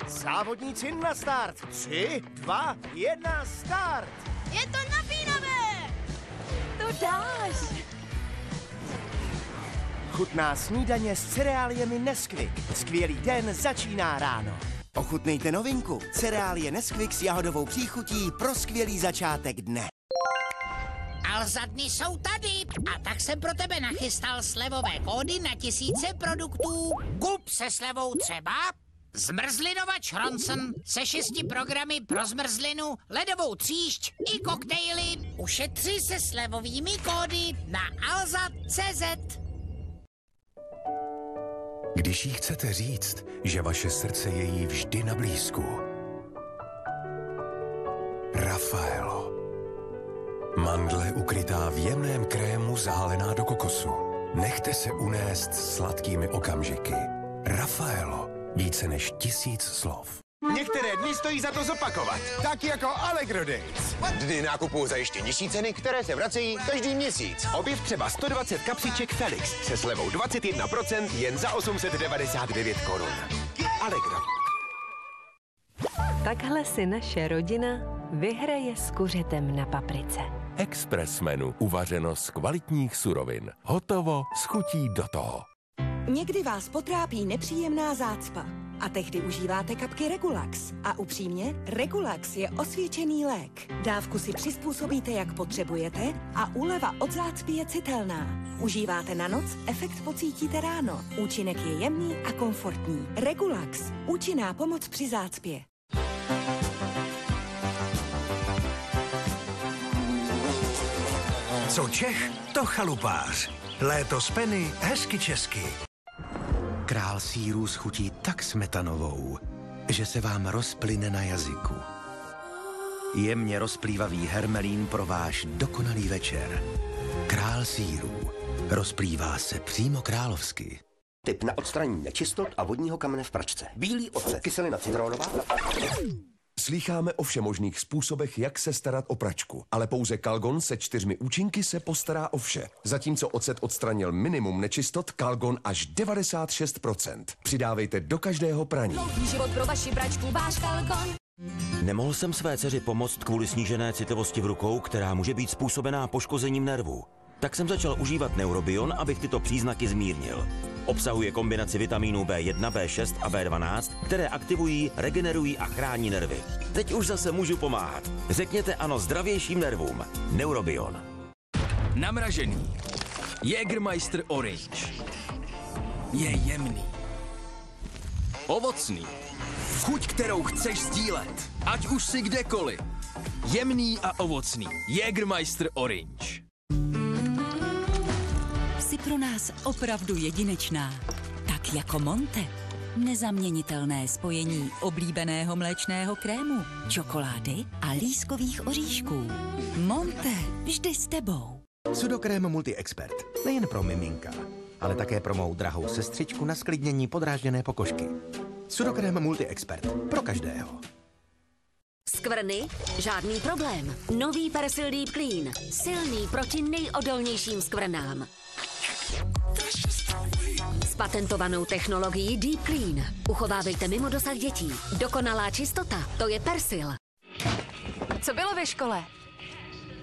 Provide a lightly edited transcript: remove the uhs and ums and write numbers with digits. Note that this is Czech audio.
Závodníci na start. 3, 2, 1, start. Je to napínavé! To dáš! Chutná snídaně s cereáliemi Nesquik. Skvělý den začíná ráno. Ochutnejte novinku. Cereálie Nesquik s jahodovou příchutí pro skvělý začátek dne. Alza dny jsou tady a tak jsem pro tebe nachystal slevové kódy na tisíce produktů. Kup se slevou třeba zmrzlinovač Ronson se 6 programy pro zmrzlinu, ledovou tříšť i koktejly. Ušetři se slevovými kódy na alza.cz. Když jí chcete říct, že vaše srdce je jí vždy na blízku. Raffaello. Mandle ukrytá v jemném krému zálená do kokosu. Nechte se unést sladkými okamžiky. Raffaello. Více než 1000 slov. Některé dny stojí za to zopakovat, tak jako Allegro Days. Dny nákupu za ještě nižší ceny, které se vracejí každý měsíc. Objev třeba 120 kapsiček Felix se slevou 21% jen za 899 korun. Allegro. Takhle si naše rodina vyhraje s kuřetem na paprice. Express menu uvařeno z kvalitních surovin. Hotovo s chutí do toho. Někdy vás potrápí nepříjemná zácpa a tehdy užíváte kapky Regulax. A upřímně, Regulax je osvědčený lék. Dávku si přizpůsobíte, jak potřebujete a úleva od zácpy je citelná. Užíváte na noc, efekt pocítíte ráno. Účinek je jemný a komfortní. Regulax. Účinná pomoc při zácpě. Co Čech, to chalupář. Léto z Penny, hezky česky. Král sýrů schutí tak smetanovou, že se vám rozplyne na jazyku. Jemně rozplývavý hermelín pro váš dokonalý večer. Král sýrů. Rozplývá se přímo královsky. Tip na odstranění nečistot a vodního kamene v pračce. Bílý ocet, kyselina citronová. Slýcháme o všemožných způsobech, jak se starat o pračku, ale pouze Calgon se 4 účinky se postará o vše. Zatímco ocet odstranil minimum nečistot, Calgon až 96%. Přidávejte do každého praní. Dlouhý život pro vaši pračku, váš Calgon. Nemohl jsem své dceři pomoct kvůli snížené citlivosti v rukou, která může být způsobená poškozením nervů. Tak jsem začal užívat Neurobion, abych tyto příznaky zmírnil. Obsahuje kombinaci vitamínů B1, B6 a B12, které aktivují, regenerují a chrání nervy. Teď už zase můžu pomáhat. Řekněte ano zdravějším nervům. Neurobion. Namražený. Jägermeister Orange. Je jemný. Ovocný. Chuť, kterou chceš sdílet. Ať už si kdekoliv. Jemný a ovocný. Jägermeister Orange. Jsi pro nás opravdu jedinečná. Tak jako Monte. Nezaměnitelné spojení oblíbeného mléčného krému, čokolády a lískových oříšků. Monte, vždy s tebou. Sudokrém Multi-Expert. Nejen pro miminka, ale také pro mou drahou sestřičku na sklidnění podrážděné pokožky. Sudokrém Multi-Expert. Pro každého. Skvrny? Žádný problém. Nový Persil Deep Clean. Silný proti nejodolnějším skvrnám. S patentovanou technologií Deep Clean. Uchovávejte mimo dosah dětí. Dokonalá čistota, to je Persil. Co bylo ve škole?